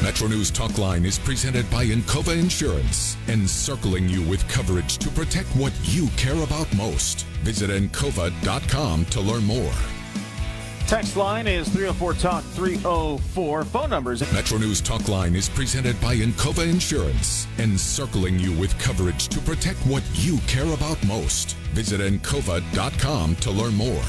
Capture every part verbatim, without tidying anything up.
Metro News Talk Line is presented by Encova Insurance, encircling you with coverage to protect what you care about most. Visit encova dot com to learn more. Text line is three oh four talk three oh four. Phone numbers. Metro News Talk Line is presented by Encova Insurance, encircling you with coverage to protect what you care about most. Visit encova dot com to learn more.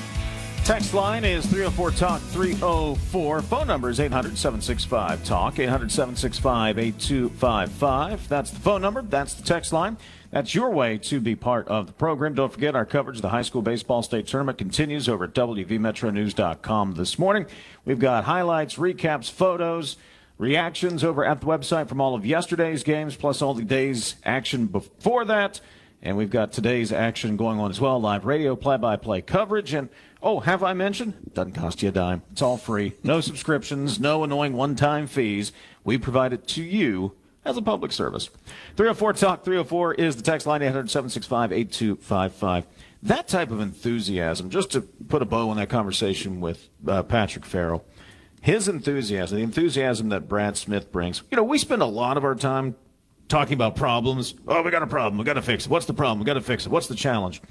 Text line is three oh four talk three oh four. Phone number is eight hundred, seven six five, talk, eight hundred, seven six five, eight two five five. That's the phone number. That's the text line. That's your way to be part of the program. Don't forget, our coverage of the high school baseball state tournament continues over at w v metro news dot com this morning. We've got highlights, recaps, photos, reactions over at the website from all of yesterday's games, plus all the day's action before that. And we've got today's action going on as well, live radio, play-by-play coverage. And, oh, have I mentioned? Doesn't cost you a dime. It's all free. No subscriptions, no annoying one-time fees. We provide it to you as a public service. three oh four talk three oh four is the text line, eight hundred, seven six five, eight two five five. That type of enthusiasm, just to put a bow on that conversation with uh, Patrick Farrell, his enthusiasm, the enthusiasm that Brad Smith brings. You know, we spend a lot of our time talking about problems. Oh, we got a problem. We got to fix it. What's the problem? We got to fix it. What's the challenge?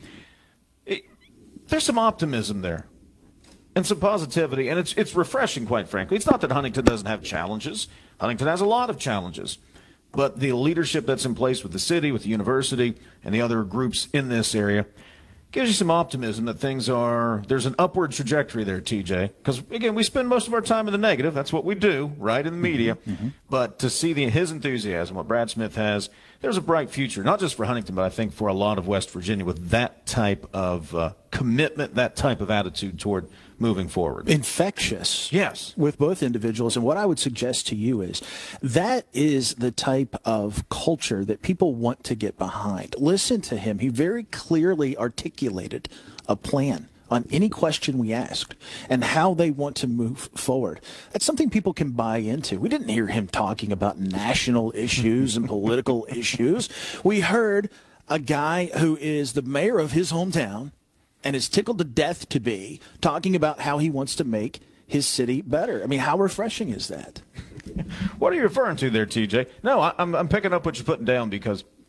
It, there's some optimism there and some positivity, and it's it's refreshing, quite frankly. It's not that Huntington doesn't have challenges. Huntington has a lot of challenges. But the leadership that's in place with the city, with the university, and the other groups in this area gives you some optimism that things are, there's an upward trajectory there, T J. Because, again, we spend most of our time in the negative. That's what we do, right, in the media. Mm-hmm. But to see the, his enthusiasm, what Brad Smith has, there's a bright future, not just for Huntington, but I think for a lot of West Virginia with that type of uh, commitment, that type of attitude toward moving forward. Infectious. Yes. With both individuals. And what I would suggest to you is that is the type of culture that people want to get behind. Listen to him. He very clearly articulated a plan on any question we asked and how they want to move forward. That's something people can buy into. We didn't hear him talking about national issues and political issues. We heard a guy who is the mayor of his hometown and is tickled to death to be talking about how he wants to make his city better. I mean, how refreshing is that? What are you referring to there, T J? No, I, I'm, I'm picking up what you're putting down because